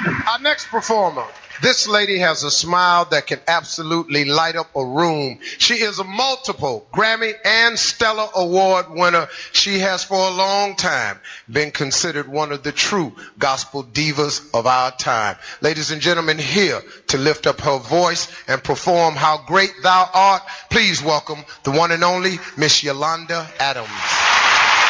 Our next performer. This lady has a smile that can absolutely light up a room. She is a multiple Grammy and Stellar Award winner. She has for a long time been considered one of the true gospel divas of our time. Ladies and gentlemen, here to lift up her voice and perform How Great Thou Art, please welcome the one and only Miss Yolanda Adams.